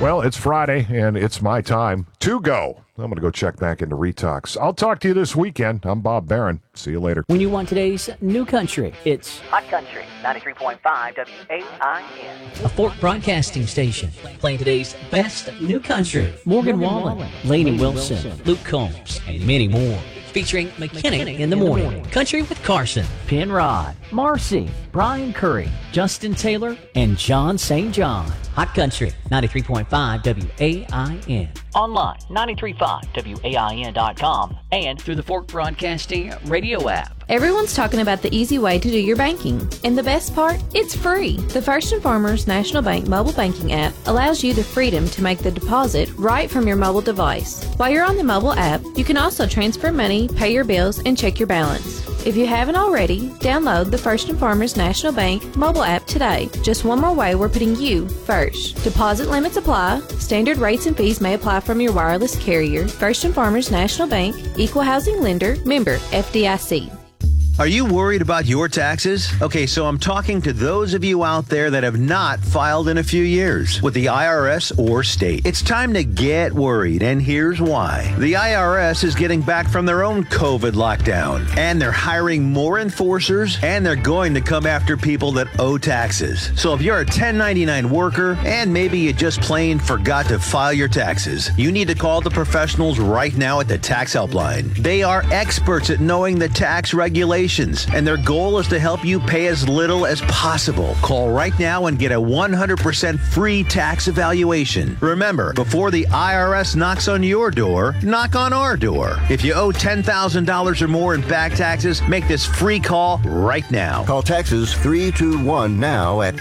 Well, it's Friday, and it's my time to go. I'm going to go check back into Retox. I'll talk to you this weekend. I'm Bob Barron. See you later. When you want today's new country, it's Hot Country, 93.5 WAIN. a Fork Broadcasting Station, playing today's best new country. Morgan Wallen, Lainey Wilson, Luke Combs, and many more. Featuring McKinnick in the morning, Country with Carson, Penrod, Marcy, Brian Curry, Justin Taylor, and John St. John. Hot Country, 93.5 WAIN. Online, 93.5WAIN.com, and through the Fork Broadcasting radio app. Everyone's talking about the easy way to do your banking. And the best part? It's free. The First and Farmers National Bank mobile banking app allows you the freedom to make the deposit right from your mobile device. While you're on the mobile app, you can also transfer money, pay your bills, and check your balance. If you haven't already, download the First and Farmers National Bank mobile app today. Just one more way we're putting you first. Deposit limits apply. Standard rates and fees may apply from your wireless carrier. First and Farmers National Bank, Equal Housing Lender, member FDIC. Are you worried about your taxes? Okay, so I'm talking to those of you out there that have not filed in a few years with the IRS or state. It's time to get worried, and here's why. The IRS is getting back from their own COVID lockdown, and they're hiring more enforcers, and they're going to come after people that owe taxes. So if you're a 1099 worker, and maybe you just plain forgot to file your taxes, you need to call the professionals right now at the Tax Helpline. They are experts at knowing the tax regulations, and their goal is to help you pay as little as possible. Call right now and get a 100% free tax evaluation. Remember, before the IRS knocks on your door, knock on our door. If you owe $10,000 or more in back taxes, make this free call right now. Call Taxes 321 now at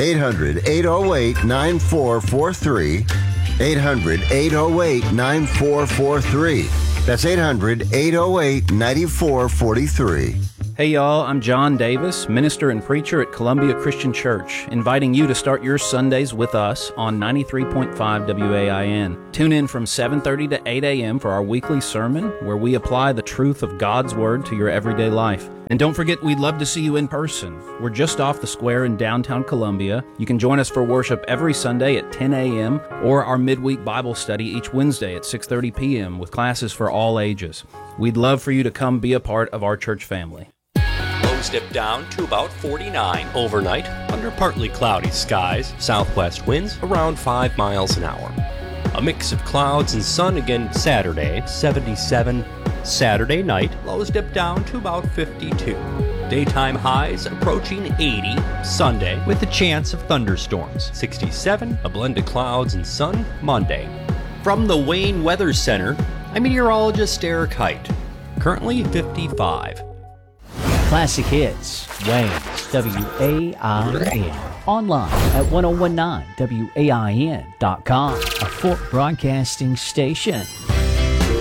800-808-9443. 800-808-9443. That's 800-808-9443. Hey y'all, I'm John Davis, minister and preacher at Columbia Christian Church, inviting you to start your Sundays with us on 93.5 WAIN. Tune in from 7:30 to 8 a.m. for our weekly sermon, where we apply the truth of God's Word to your everyday life. And don't forget, we'd love to see you in person. We're just off the square in downtown Columbia. You can join us for worship every Sunday at 10 a.m. or our midweek Bible study each Wednesday at 6:30 p.m. with classes for all ages. We'd love for you to come be a part of our church family. Lows dip down to about 49 overnight under partly cloudy skies, southwest winds around 5 miles an hour. A mix of clouds and sun again Saturday, 77. Saturday night, lows dip down to about 52. Daytime highs approaching 80. Sunday, with a chance of thunderstorms, 67. A blend of clouds and sun Monday. From the Wayne Weather Center, I'm meteorologist Eric Height. Currently 55. Classic Hits, Wayne's WAIN. Online at 1019WAIN.com, a Fork Broadcasting Station.